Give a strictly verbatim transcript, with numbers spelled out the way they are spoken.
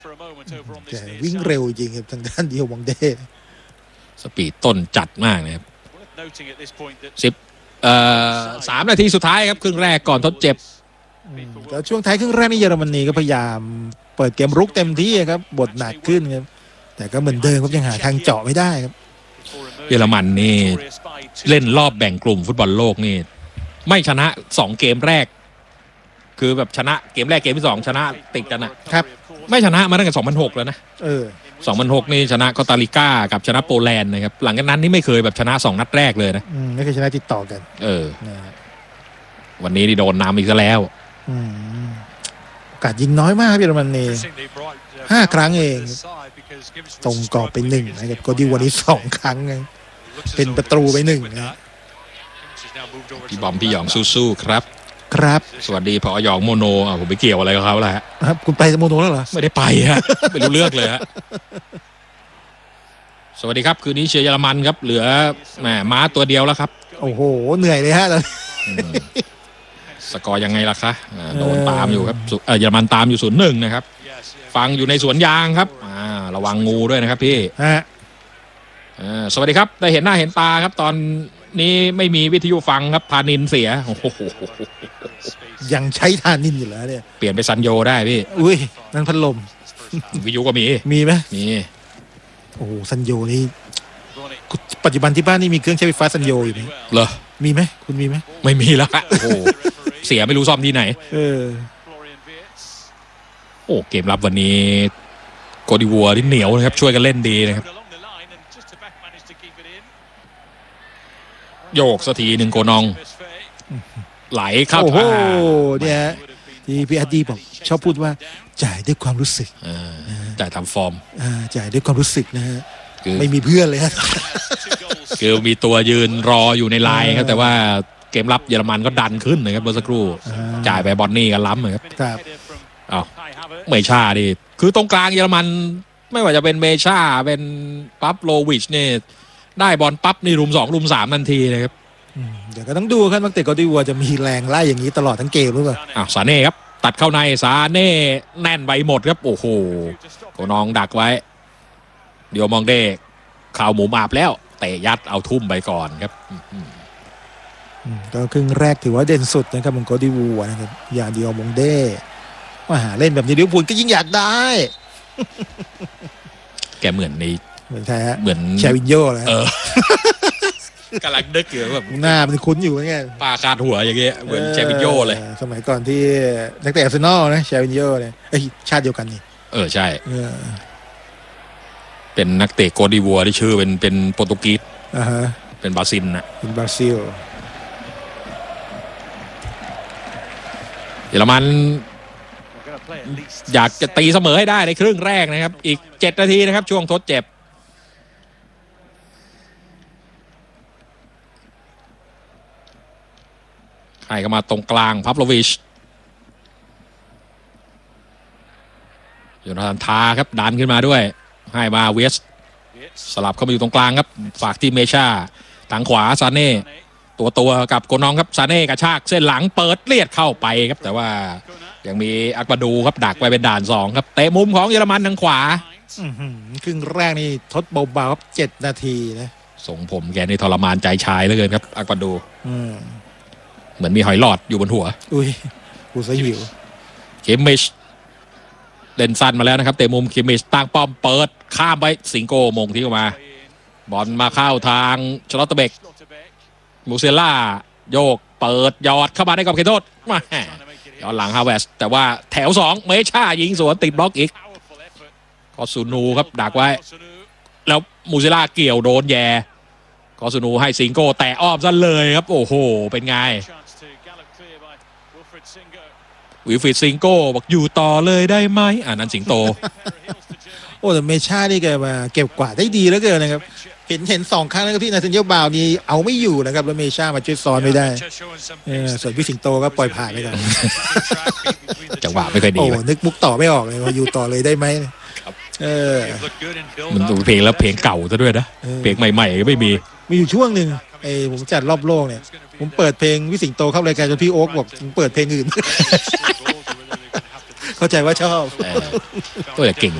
แต่วิ่งเร็วจริงครับทางด้านเดียววังเดสปีดต้นจัดมากนะครับสิบเอ่อสามนาทีสุดท้ายครับครึ่งแรกก่อนทดเจ็บแล้วช่วงท้ายครึ่งแรกนี่เยอรมนีก็พยายามเปิดเกมรุกเต็มที่ครับบทหนักขึ้นครับแต่ก็เหมือนเดิมครับยังหาทางเจาะไม่ได้ครับเยอรมันนี่เล่นรอบแบ่งกลุ่มฟุตบอลโลกนี่ไม่ชนะสองเกมแรกคือแบบชนะเกมแรกเกมที่สองชนะติดกันนะครับไม่ชนะมาตั้งแต่สองพันหกแล้วนะเออสองพันหกนี่ชนะคอสตาริกากับชนะโปแลนด์นะครับหลังจากนั้นนี่ไม่เคยแบบชนะสองนัดแรกเลยนะอืมไม่เคยชนะติดต่อกันเออวันนี้นี่โดนนำอีกแล้วอืมโอกาสยิงน้อยมากเยอรมนีห้าครั้งเองตรงกรอบไปหนึ่งนะครับก็ดีวันนี้สองครั้งเป็นประตูไปหนึ่งนะพี่บอมพี่หยองสู้ๆครับครับสวัสดีพอหยองโมโนอ่ะผมไปเกี่ยวอะไรกับเขาแล้วฮะครับคุณไปโมโนแล้วเหรอไม่ได้ไปฮะไม่รู้เลือกเลยฮะสวัสดีครับคืนนี้เชียร์เยอรมันครับเหลือแหมม้าตัวเดียวแล้วครับโอ้โหเหนื่อยเลยฮะตอนสกอร์ยังไงล่ะคะโดนตามอยู่ครับเยอรมันตามอยู่ศูนย์หนึ่งนะครับฟังอยู่ในสวนยางครับระวังงูด้วยนะครับพี่สวัสดีครับได้เห็นหน้าเห็นตาครับตอนนี้ไม่มีวิทยุฟังครับพานินเสียโอ้โหยังใช้ทานินอยู่แล้วเนี่ยเปลี่ยนไปซันโยได้พี่อุ้ยนั่นพัดลมวิทยุก็มีมีไหมมีโอ้ซันโยนี่ปัจจุบันที่บ้านนี่มีเครื่องใช้ไฟฟ้าซันโยอยู่ไหมเหรอมีไหมคุณมีไหมไม่มีแล้วโอ้โหเสียไม่รู้ซ่อมที่ไหนเออโอ้เกมรับวันนี้โกดิวัวที่เหนียวนะครับช่วยกันเล่นดีนะครับโยกสักทีหนึ่งโกนองไหลเข้าโอ้โหเนี่ยที่พี่อดีบอกชอบพูดว่าจ่ายด้วยความรู้สึกจ่ายทำฟอร์มจ่ายด้วยความรู้สึกนะฮะไม่มีเพื่อนเลยฮะคือมีตัวยืนรออยู่ในไลน์ครับแต่ว่าเกมรับเยอรมันก็ดันขึ้นนะครับเมื่อสักครู่จ่ายไปบอนนี่กันล้ำเลยครับครับอ้าวเมชาดิคือตรงกลางเยอรมันไม่ว่าจะเป็นเมชาเป็นปั๊บโลวิชเนี่ยได้บอลปั๊บนี่รุมสองรุมสามทันทีนะครับเดี๋ยวก็ต้องดูครับนักเตะโกดิวัวจะมีแรงไล่อย่างนี้ตลอดทั้งเกมหรือเปล่าอ้าวซาเน่ครับตัดเข้าในซาเน่แน่นไปหมดครับโอ้โหโกนองดักไว้เดี๋ยวมองเด้ข่าวหมูมาบแล้วเตะยัดเอาทุ่มไปก่อนครับก็ครึ่งแรกถือว่าเด่นสุดนะครับของโกดิวัวนะครับอย่างเดียวมองเด้มาหาเล่นแบบนี้ลิเวอร์พูลก็ยิ่งอยากได้แกเหมือนในเหมือนใครฮะเหมือนแชวินโญ่เลยเออกำลังนึกอยู่แบบหน้ามันคุ้นอยู่ไงปาคาดหัวอย่างเงี้ยเหมือนแชวินโญ่เลยสมัยก่อนที่นักเตะอาร์เซนอลนะแชวินโญ่เนี่ยไอชาติเดียวกันนี่เออใช่เป็นนักเตะโกดิวัวที่ชื่อเป็นเป็นโปรตุเกสอ่าฮะเป็นบราซิลนะเป็นบราซิลเยอรมันอยากจะตีเสมอให้ได้ในครึ่งแรกนะครับอีกเจ็ดนาทีนะครับช่วงทดเจ็บให้เข้ามาตรงกลางพับโลวิชโยนาธานทาครับดันขึ้นมาด้วยให้มาเวสสลับเข้ามาอยู่ตรงกลางครับฝากที่เมชาทางขวาซาเน่ตัวตัวกับโกนองครับซาเน่กระชากเส้นหลังเปิดเลียดเข้าไปครับแต่ว่ายังมีอักบาดูครับดักไว้เป็นด่านสองครับเตะมุมของเยอรมันทางขวาครึ่งแรกนี่ทดเบาๆครับเจ็ดนาทีนะส่งผมแกนี่ทรมานใจชายเหลือเกินครับอักบาดูเหมือนมีหอยหลอดอยู่บนหัวอุ้ยกูซะหิวเคมิชเล่นสั้นมาแล้วนะครับเตะมุมเคมิชตั้งป้อมเปิดข้ามไปสิงโก้มงที่เข้ามาบอลมาเข้าทางชลอตเบกมูเซล่าโยกเปิดยอดเข้ามาได้กับเขตโทษมาย้อนหลังฮาวเวสแต่ว่าแถวสองเมชายิงสวนติดบล็อกอีกคอซูนูครับดักไว้แล้วมูเซล่าเกี่ยวโดนแย่คอซูนูให้สิงโก้แตะอ้อมซะเลยครับโอ้โหเป็นไงวิลฟริดซิงโก้บอกอยู่ต่อเลยได้ไหมอ่านั้นสิงโตโอ้แต่เมชานี่แกมาเก็บกวาดได้ดีแล้วเกินนะครับเห็นเห็นสองครั้งแล้วที่นาธานเยลบาวนี่เอาไม่อยู่นะครับแล้วเมชามาช่วยซ้อนไม่ได้ส่วนพี่สิงโตก็ปล่อยผ่านไปก่อนจังหวะไม่ค่อยดีโอ้นึกมุกต่อไม่ออกเลยว่าอยู่ต่อเลยได้ไหมเออมันดูเพลงแล้วเพลงเก่าซะด้วยนะเพลงใหม่ๆก็ไม่มีมีอยู่ช่วงหนึ่งไอ้ผมจัดรอบโลกเนี่ยผมเปิดเพลงพี่สิงโตเข้ารายการจนพี่โอ๊คบอกผมเปิดเพลงอื่น เเข้าใจว่าชอบเออตัวแต่เก่ง